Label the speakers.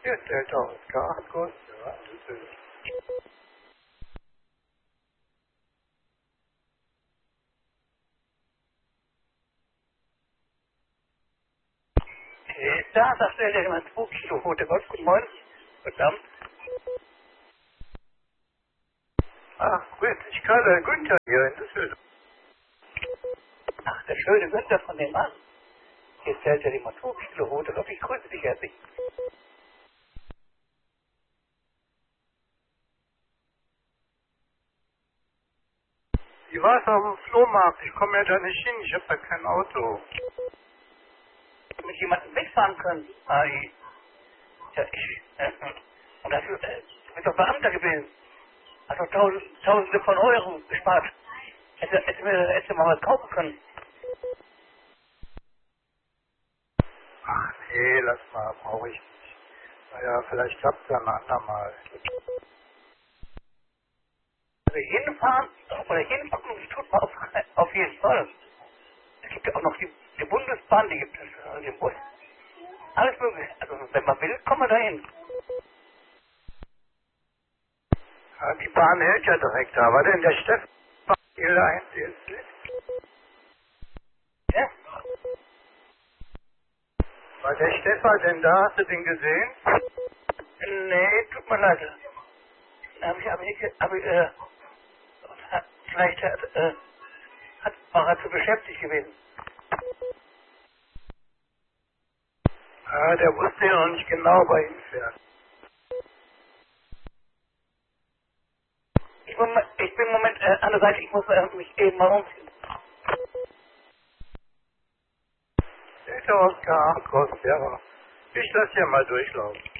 Speaker 1: Hier ist Delta Oscar, Kurs, ja, Düsseldorf. Da sagt er jemand 2 Kilo Rote Gott, guten Morgen. Verdammt. Ach, grüß dich, Karl Günther hier in Düsseldorf. Ach, der schöne Günther von dem Mann. Hier zählt ja jemand 2 Kilo Rote Gott, ich grüße dich herzlich. Wie war es auf dem Flohmarkt? Ich komme ja da nicht hin, ich habe da kein Auto. Mit jemandem wegfahren können? Ei. Ja, und dafür, du bist doch Beamter gewesen. Hast doch Tausende von Euro gespart. Hätte mal was kaufen können. Ach nee, lass mal, brauche ich nicht. Naja, vielleicht klappt es ja ein andermal. Also hinfahren, das tut man auf jeden Fall. Es gibt ja auch noch die Bundesbahn, die gibt es, den Bus. Alles möglich. Also wenn man will, kommt man da hin. Ja, die Bahn hält ja direkt da. War denn der Stefan hier ein? Ja? War der Stefan denn da? Hast du den gesehen? Nee, tut mir leid. Vielleicht war er zu beschäftigt gewesen. Ah, der wusste ja noch nicht genau, wo er hinfährt. Ich bin im Moment an der Seite, ich muss mich eben mal umziehen. Delta Oscar, Kurs, ja. Ich lasse ja mal durchlaufen.